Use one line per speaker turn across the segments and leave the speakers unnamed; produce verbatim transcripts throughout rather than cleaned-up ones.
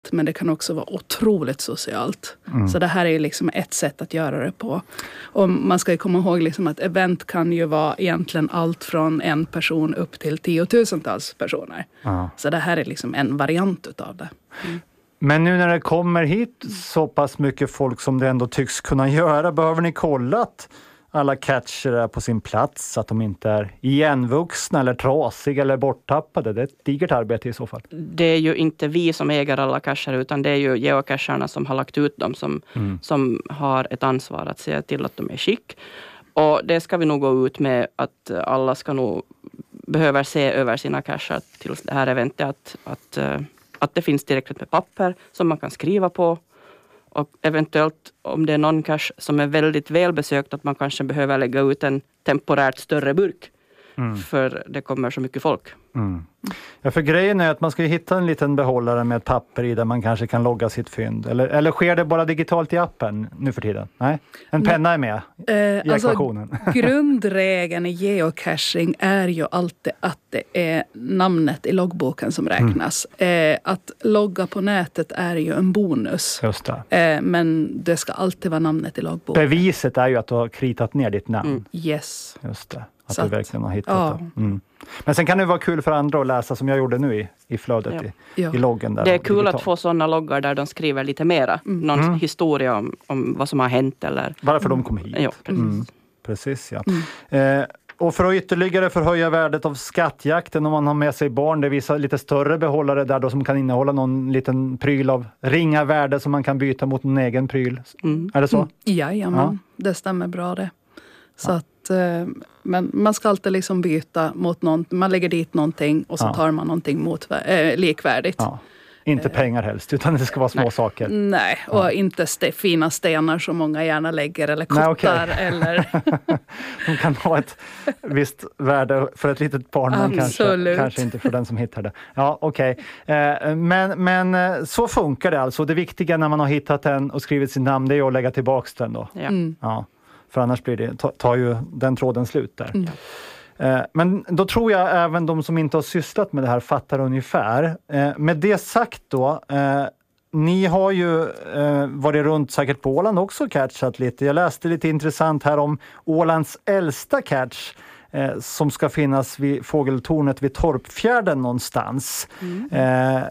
kommersiellt, men det kan också vara otroligt socialt. Mm. Så det här är liksom ett sätt att göra det på. Och man ska ju komma ihåg liksom att event kan ju vara egentligen allt från en person upp till tiotusentals personer. Ja. Så det här är liksom en variant utav det. Mm.
Men nu när det kommer hit så pass mycket folk som det ändå tycks kunna göra, behöver ni kolla att alla catcher är på sin plats, så att de inte är igenvuxna eller trasiga eller borttappade? Det är ett digert arbete i så fall.
Det är ju inte vi som äger alla cacher, utan det är ju geocacherna som har lagt ut dem som, mm. som har ett ansvar att se till att de är skick. Och det ska vi nog gå ut med, att alla ska nog behöver se över sina cacher till det här eventet, att, att, att det finns tillräckligt med papper som man kan skriva på. Och eventuellt om det är någon cache som är väldigt välbesökt, att man kanske behöver lägga ut en temporärt större burk. Mm. För det kommer så mycket folk.
Mm. Ja, för grejen är att man ska hitta en liten behållare med ett papper i där man kanske kan logga sitt fynd. Eller, eller sker det bara digitalt i appen nu för tiden? Nej? En penna är med
eh,
i ekvationen.
Alltså, grundregeln i geocaching är ju alltid att det är namnet i loggboken som räknas. Mm. Eh, att logga på nätet är ju en bonus.
Just det.
Eh, men det ska alltid vara namnet i loggboken.
Beviset är ju att du har kritat ner ditt namn.
Mm. Yes.
Just det. Att så du verkligen har hittat
ja.
det. Mm. Men sen kan det vara kul för andra att läsa, som jag gjorde nu i, i flödet ja. i,
ja.
i loggen. Där
det är kul
digitalt.
Att få sådana loggar där de skriver lite mera. Mm. Någon mm. historia om, om vad som har hänt. Eller...
Varför de kom hit.
Ja, precis.
Mm. Precis, ja. Mm. Eh, och för att ytterligare förhöja värdet av skattjakten, om man har med sig barn, det visar lite större behållare där då som kan innehålla någon liten pryl av ringa värde som man kan byta mot en egen pryl. Mm. Är det så? Mm.
Jajamän, ja. Det stämmer bra det. Så ja. att, eh, men man ska alltid liksom byta mot någon, man lägger dit någonting och så ja. tar man någonting mot, äh, likvärdigt. Ja.
Inte pengar helst, utan det ska vara små
Nej.
saker.
Nej, och ja. inte st- fina stenar som många gärna lägger, eller kottar. Nej, okay. eller...
De kan ha ett visst värde för ett litet barn, men kanske, kanske inte för den som hittar det. Ja, okej. Okay. Eh, men, men så funkar det alltså. Det viktiga när man har hittat den och skrivit sin namn, det är att lägga tillbaka den då. Ja. Mm. Ja. För annars blir det, tar ta ju den tråden slut där. Mm. Eh, men då tror jag även de som inte har sysslat med det här fattar ungefär. Eh, med det sagt då, eh, ni har ju eh, varit runt säkert på Åland också catchat lite. Jag läste lite intressant här om Ålands äldsta catch eh, som ska finnas vid fågeltornet vid Torpfjärden någonstans. Mm. Eh,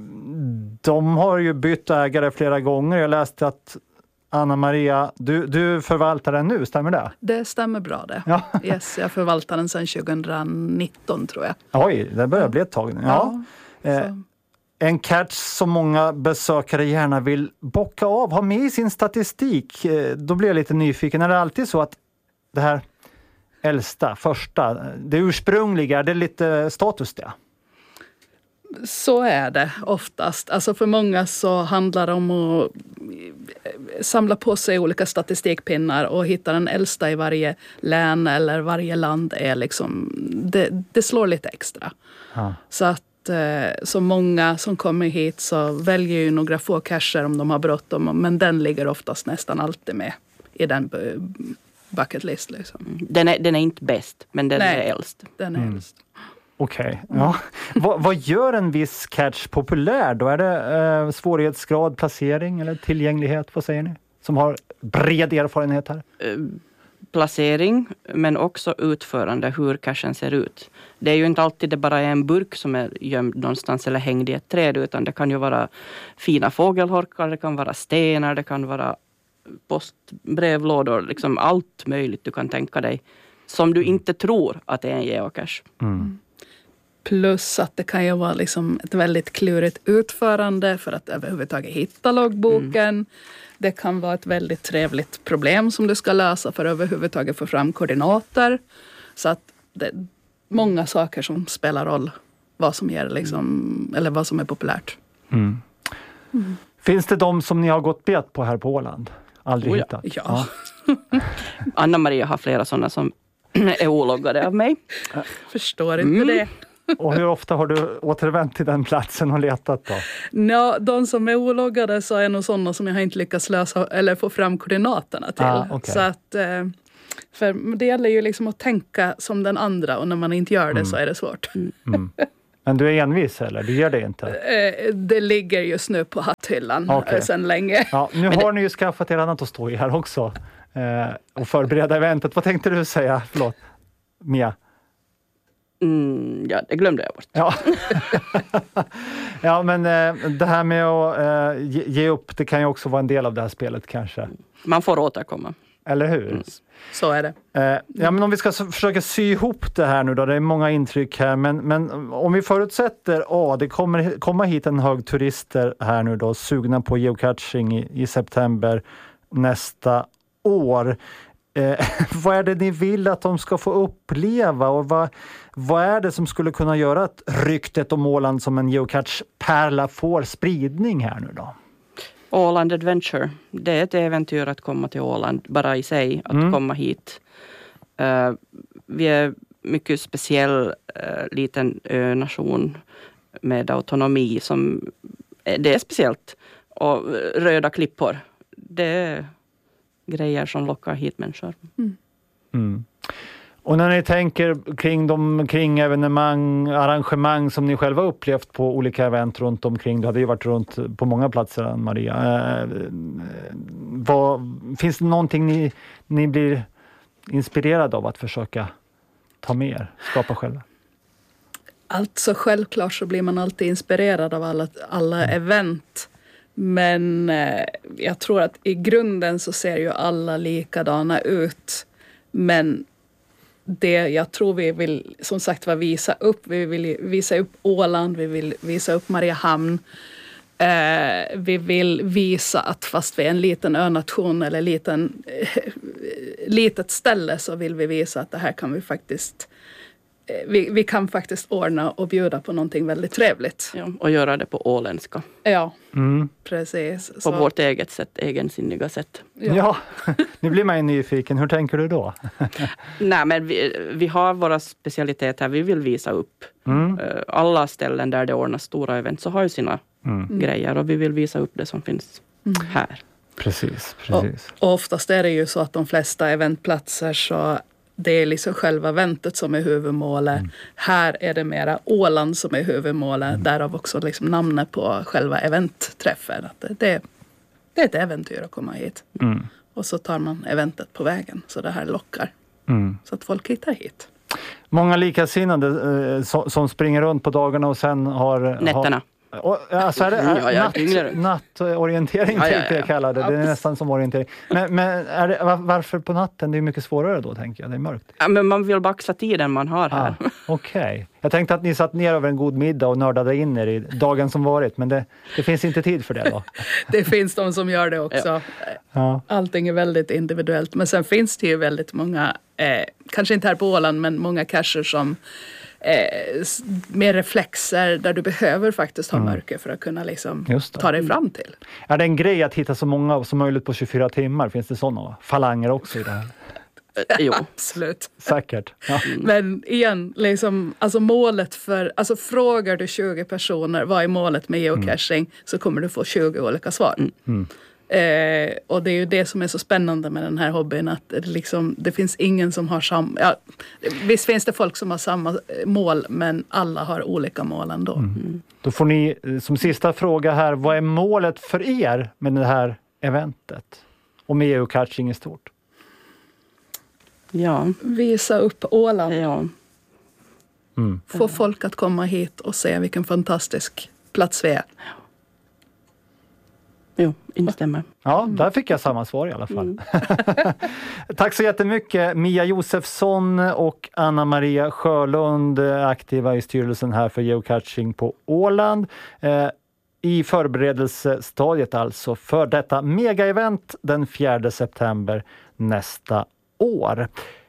de har ju bytt ägare flera gånger. Jag läste att Anna-Maria, du, du förvaltar den nu, stämmer det?
Det stämmer bra det. Ja. Yes, jag förvaltar den sedan tjugonitton tror jag.
Oj, det börjar bli ett tag nu. Ja. Ja, eh, en catch som många besökare gärna vill bocka av, ha med i sin statistik. Eh, då blir jag lite nyfiken. Är det alltid så att det här äldsta, första, det ursprungliga, det är lite status det?
Så är det oftast. Alltså för många så handlar det om att samla på sig olika statistikpinnar och hitta den äldsta i varje län eller varje land är liksom, det, det slår lite extra. Ja. Så att så många som kommer hit så väljer ju några få cacher om de har bråttom, men den ligger oftast nästan alltid med i den bucket list liksom.
Den är, den är inte bäst, men den
Nej,
är äldst.
Den är mm. äldst.
Okej, okay. ja. vad, vad gör en viss catch populär då? Är det eh, svårighetsgrad, placering eller tillgänglighet? Vad säger ni? Som har bred erfarenhet här.
Uh, placering, men också utförande, hur cachen ser ut. Det är ju inte alltid det bara är en burk som är gömd någonstans eller hängd i ett träd, utan det kan ju vara fina fågelholkar, det kan vara stenar, det kan vara postbrevlådor, liksom allt möjligt du kan tänka dig som du inte tror att det är en geocache. Mm.
Plus att det kan ju vara liksom ett väldigt klurigt utförande för att överhuvudtaget hitta loggboken. Mm. Det kan vara ett väldigt trevligt problem som du ska lösa för att överhuvudtaget få fram koordinater. Så att det är många saker som spelar roll vad som ger liksom, eller vad som är populärt.
Mm. Mm. Finns det de som ni har gått bet på här på Åland? Aldrig oh ja. hittat?
Ja.
ja.
Anna-Maria har flera sådana som är ologgade av mig.
Förstår inte mm. det.
Och hur ofta har du återvänt till den platsen och letat då?
Ja, de som är ologgade så är nog sådana som jag har inte lyckats lösa eller få fram koordinaterna till.
Ah, okay.
Så att, för det gäller ju liksom att tänka som den andra och när man inte gör det mm. så är det svårt.
Mm. Men du är envis eller? Du gör det inte?
Det ligger just nu på hatthyllan okay. sedan länge.
Ja, nu har ni ju skaffat er annat att stå i här också. Och förbereda eventet. Vad tänkte du säga? Förlåt. Mia?
Mm, ja, det glömde jag bort.
Ja, ja men det här med att ge upp, det kan ju också vara en del av det här spelet kanske.
Man får återkomma.
Eller hur?
Mm.
Så är det.
Eh, ja, men om vi ska försöka sy ihop det här nu då, det är många intryck här, men, men om vi förutsätter, ja, det kommer komma hit en hög turister här nu då, sugna på geocaching i, i september nästa år. Eh, vad är det ni vill att de ska få uppleva och vad, vad är det som skulle kunna göra att ryktet om Åland som en geocache-pärla får spridning här nu då?
Åland Adventure, det är ett äventyr att komma till Åland bara i sig, att mm. komma hit. Uh, vi är mycket speciell uh, liten önation med autonomi som det är speciellt. Och röda klippor, det är grejer som lockar hit människor.
Mm.
Mm. Och när ni tänker kring de kring evenemang, arrangemang som ni själva upplevt på olika event runt omkring, du hade ju varit runt på många platser, Ann-Maria. Eh, vad, finns det någonting ni, ni blir inspirerade av att försöka ta med er, skapa själva?
Alltså självklart så blir man alltid inspirerad av alla, alla mm. event. Men eh, jag tror att i grunden så ser ju alla likadana ut. Men det jag tror vi vill som sagt var visa upp. Vi vill visa upp Åland, vi vill visa upp Mariehamn. Eh, vi vill visa att fast vi är en liten önation eller liten, eh, litet ställe så vill vi visa att det här kan vi faktiskt eh, vi, vi kan faktiskt ordna och bjuda på någonting väldigt trevligt.
Ja, och göra det på åländska.
Ja,
mm.
precis.
På
så.
vårt eget sätt, egensinniga sätt.
Ja, ja. Nu blir man ju nyfiken. Hur tänker du då?
Nej, men vi, vi har våra specialiteter vi vill visa upp.
Mm.
Alla ställen där det ordnas stora event så har ju sina mm. grejer och vi vill visa upp det som finns mm. här.
Precis, precis.
Och, och oftast är det ju så att de flesta eventplatser så det är liksom själva eventet som är huvudmålet. Mm. Här är det mera Åland som är huvudmålet. Mm. Därav också liksom namnet på själva eventträffen. Att det, det, det är ett äventyr att komma hit.
Mm.
Och så tar man eventet på vägen. Så det här lockar.
Mm.
Så att folk hittar hit.
Många likasinnade eh, so, som springer runt på dagarna och sen har...
Nätterna.
Har, och, alltså är det, är,
ja, ja,
natt, nattorientering
ja, ja, ja.
tänkte jag kalla det. Det är nästan som orientering. Men, men är det, var, varför på natten? Det är mycket svårare då, tänker jag. Det är mörkt.
Ja, men man vill baxa tiden man har här.
Ah, Okej. Okay. Jag tänkte att ni satt ner över en god middag och nördade in er i dagen som varit. Men det, det finns inte tid för det då?
Det finns de som gör det också. Ja.
Ja.
Allting är väldigt individuellt. Men sen finns det ju väldigt många, eh, kanske inte här på Åland, men många cacher som Eh, med reflexer där du behöver faktiskt ha mm. mörker för att kunna liksom ta dig fram till.
Är det en grej att hitta så många som möjligt på tjugofyra timmar? Finns det sådana falanger också i det här?
Jo.
Absolut.
Säkert. Ja.
Mm. Men igen, liksom, alltså målet för, alltså frågar du tjugo personer vad är målet med geocaching mm. så kommer du få tjugo olika svar.
Mm. Mm.
Eh, och det är ju det som är så spännande med den här hobbyn, att det, liksom, det finns ingen som har samma, ja, visst finns det folk som har samma mål, men alla har olika mål ändå.
Mm. Mm. Då får ni som sista fråga här, vad är målet för er med det här eventet och med geocaching i stort?
Ja.
Visa upp Åland.
Ja.
Mm.
Få folk att komma hit och se vilken fantastisk plats vi är.
Jo, instämmer.
Ja, där fick jag samma svar i alla fall. Mm. Tack så jättemycket Mia Josefsson och Anna-Maria Sjölund, aktiva i styrelsen här för geocaching på Åland. Eh, I förberedelsestadiet alltså för detta mega-event den fjärde september nästa år.